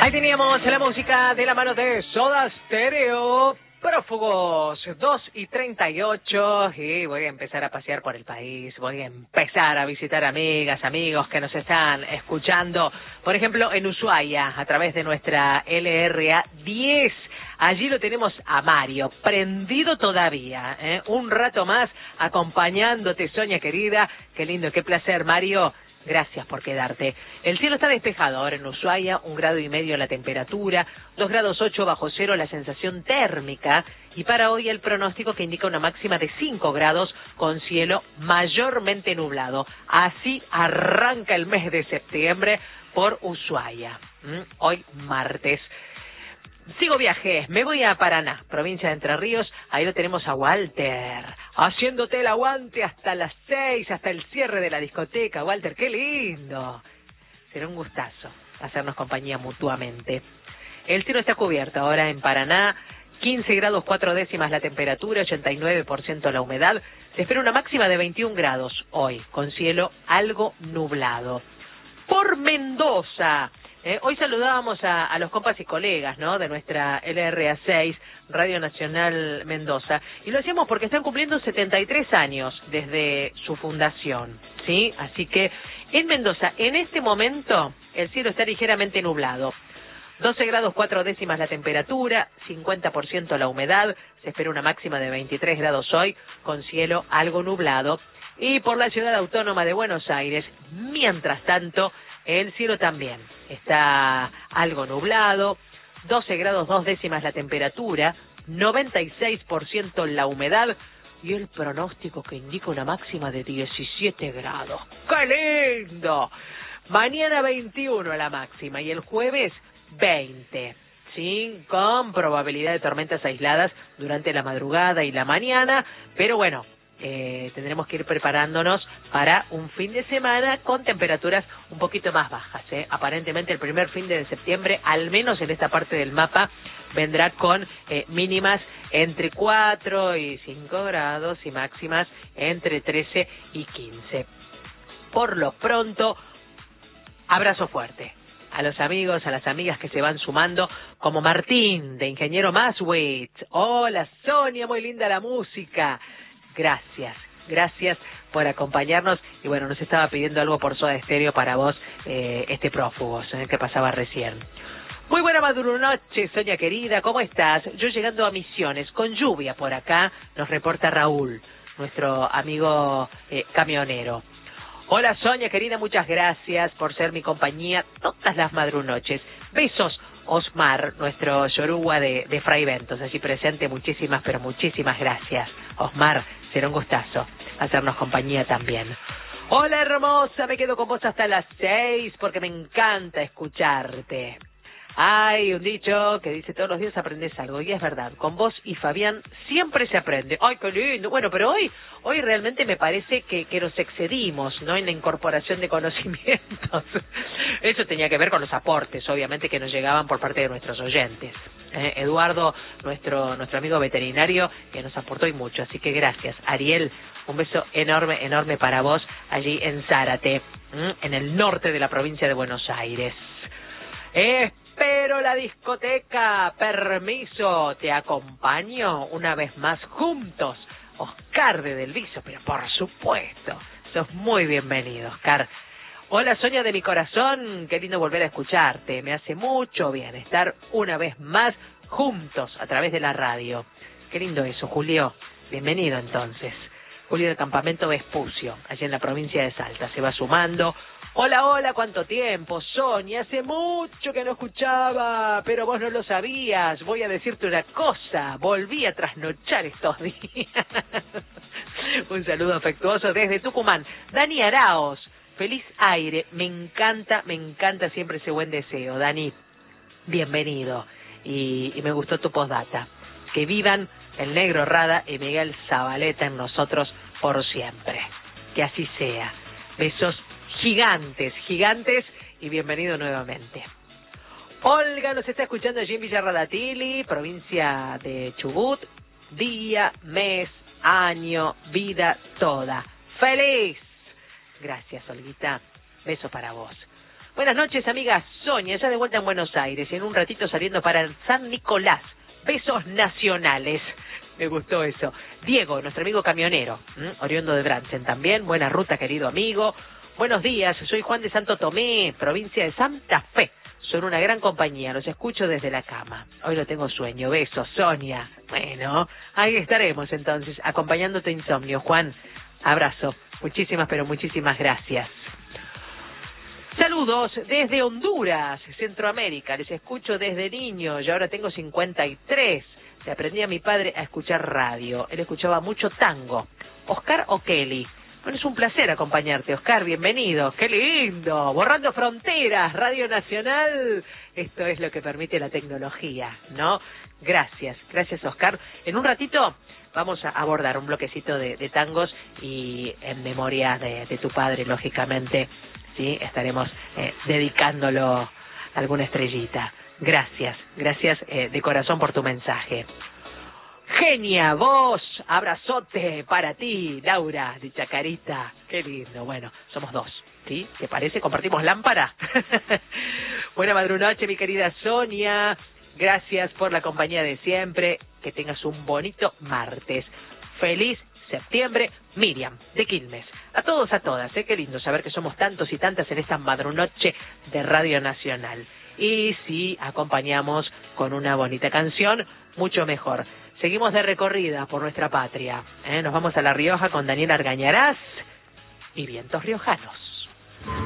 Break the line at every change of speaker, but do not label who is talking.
Ahí teníamos la música de la mano de Soda Stereo, Prófugos, 2:38, y voy a empezar a pasear por el país, voy a empezar a visitar amigas, amigos que nos están escuchando, por ejemplo, en Ushuaia, a través de nuestra LRA 10. Allí lo tenemos a Mario, prendido todavía, un rato más acompañándote, Sonia querida. Qué lindo, qué placer, Mario. Gracias por quedarte. El cielo está despejado ahora en Ushuaia, 1,5 grados la temperatura, 2,8 grados bajo cero la sensación térmica, y para hoy el pronóstico que indica una máxima de 5 grados con cielo mayormente nublado. Así arranca el mes de septiembre por Ushuaia. Hoy martes. Sigo viaje, me voy a Paraná, provincia de Entre Ríos. Ahí lo tenemos a Walter, haciéndote el aguante hasta las 6, hasta el cierre de la discoteca. Walter, qué lindo. Será un gustazo hacernos compañía mutuamente. El cielo está cubierto ahora en Paraná, 15 grados 4 décimas la temperatura, 89% la humedad. Se espera una máxima de 21 grados hoy, con cielo algo nublado. Por Mendoza. Hoy saludábamos a los compas y colegas, ¿no?, de nuestra LRA 6, Radio Nacional Mendoza, y lo hacíamos porque están cumpliendo 73 años desde su fundación, ¿sí? Así que en Mendoza, en este momento, el cielo está ligeramente nublado. 12 grados 4 décimas la temperatura, 50% la humedad, se espera una máxima de 23 grados hoy, con cielo algo nublado. Y por la ciudad autónoma de Buenos Aires, mientras tanto, el cielo también está algo nublado, 12 grados 2 décimas la temperatura, 96% la humedad y el pronóstico que indica una máxima de 17 grados. ¡Qué lindo! Mañana 21 la máxima y el jueves 20, ¿sí? Con probabilidad de tormentas aisladas durante la madrugada y la mañana, pero bueno, tendremos que ir preparándonos para un fin de semana con temperaturas un poquito más bajas, Aparentemente el primer fin de septiembre, al menos en esta parte del mapa, vendrá con mínimas entre 4 y 5 grados y máximas entre 13 y 15. Por lo pronto, abrazo fuerte a los amigos, a las amigas que se van sumando, como Martín, de Ingeniero Maswitz. Hola, Sonia, muy linda la música. Gracias por acompañarnos. Y bueno, nos estaba pidiendo algo por Soda Stereo para vos, este Prófugos, que pasaba recién. Muy buena madrunoche, Sonia querida, ¿cómo estás? Yo llegando a Misiones, con lluvia por acá, nos reporta Raúl, nuestro amigo camionero. Hola, Sonia querida, muchas gracias por ser mi compañía todas las madrunoches. Besos. Osmar, nuestro yoruba de Fray Ventos, allí presente, muchísimas, pero muchísimas gracias. Osmar, será un gustazo hacernos compañía también. Hola, hermosa, me quedo con vos hasta las 6 porque me encanta escucharte. Hay un dicho que dice: todos los días aprendes algo, y es verdad, con vos y Fabián siempre se aprende. ¡Ay, qué lindo! Bueno, pero hoy realmente me parece que nos excedimos, ¿no?, en la incorporación de conocimientos. Eso tenía que ver con los aportes, obviamente, que nos llegaban por parte de nuestros oyentes. Eduardo, nuestro amigo veterinario, que nos aportó y mucho, así que gracias. Ariel, un beso enorme, enorme para vos, allí en Zárate, en el norte de la provincia de Buenos Aires. Pero la discoteca, permiso, te acompaño una vez más juntos. Oscar de Del Viso, pero por supuesto, sos muy bienvenido, Oscar. Hola, Sonia de mi corazón, qué lindo volver a escucharte. Me hace mucho bien estar una vez más juntos a través de la radio. Qué lindo eso, Julio. Bienvenido entonces. Julio del Campamento Vespucio, allá en la provincia de Salta, se va sumando. Hola, ¿cuánto tiempo? Sonia, hace mucho que no escuchaba, pero vos no lo sabías. Voy a decirte una cosa, volví a trasnochar estos días. Un saludo afectuoso desde Tucumán. Dani Araos, feliz aire, me encanta siempre ese buen deseo. Dani, bienvenido, y me gustó tu postdata. Que vivan el Negro Rada y Miguel Zabaleta en nosotros por siempre. Que así sea. Besos gigantes, y bienvenido nuevamente. Olga nos está escuchando allí en Villa Radatili, provincia de Chubut. Día, mes, año, vida toda. ¡Feliz! Gracias, Olguita. Beso para vos. Buenas noches, amiga Sonia, ya de vuelta en Buenos Aires, en un ratito saliendo para San Nicolás. Besos nacionales. Me gustó eso. Diego, nuestro amigo camionero, oriundo de Bransen también. Buena ruta, querido amigo. Buenos días, soy Juan de Santo Tomé, provincia de Santa Fe. Son una gran compañía, los escucho desde la cama. Hoy no tengo sueño. Besos, Sonia. Bueno, ahí estaremos entonces, acompañándote insomnio. Juan, abrazo. Muchísimas, pero muchísimas gracias. Saludos desde Honduras, Centroamérica. Les escucho desde niño. Yo ahora tengo 53. Le aprendí a mi padre a escuchar radio. Él escuchaba mucho tango. ¿Oscar o Kelly? Bueno, es un placer acompañarte, Oscar. Bienvenido. ¡Qué lindo! Borrando fronteras, Radio Nacional. Esto es lo que permite la tecnología, ¿no? Gracias, Oscar. En un ratito vamos a abordar un bloquecito de tangos y en memoria de tu padre, lógicamente. Sí, estaremos dedicándolo a alguna estrellita. Gracias de corazón por tu mensaje. Genia, vos, abrazote para ti, Laura, de Chacarita. Qué lindo, bueno, somos dos, ¿sí? ¿Te parece? ¿Compartimos lámpara? Buena madrunoche, mi querida Sonia. Gracias por la compañía de siempre. Que tengas un bonito martes. Feliz septiembre, Miriam, de Quilmes. A todos, a todas, qué lindo saber que somos tantos y tantas en esta madrunoche de Radio Nacional. Y si acompañamos con una bonita canción, mucho mejor. Seguimos de recorrida por nuestra patria. Nos vamos a La Rioja con Daniel Argañarás y Vientos Riojanos.